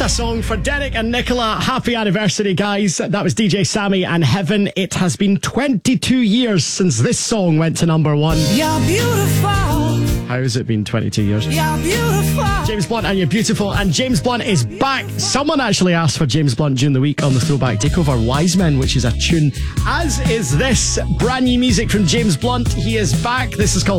What a song for Derek and Nicola. Happy anniversary, guys. That was DJ Sammy and Heaven. It has been 22 years since this song went to number one. You're beautiful. How has it been 22 years? You're beautiful. James Blunt and You're Beautiful. And James Blunt is back. Someone actually asked for James Blunt during the week on the Throwback Takeover, Wise Men, which is a tune. As is this brand new music from James Blunt. He is back. This is called